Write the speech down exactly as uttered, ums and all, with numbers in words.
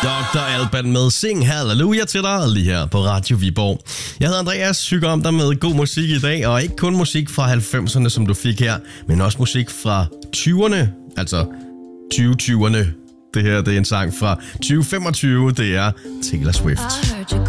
doktor Alban med Sing Halleluja til dig lige her på Radio Viborg. Jeg hedder Andreas, hygger om dig med god musik i dag, og ikke kun musik fra halvfemserne, som du fik her, men også musik fra tyverne, altså tyve tyverne. Det her det er en sang fra tyve femogtyve, det er Taylor Swift.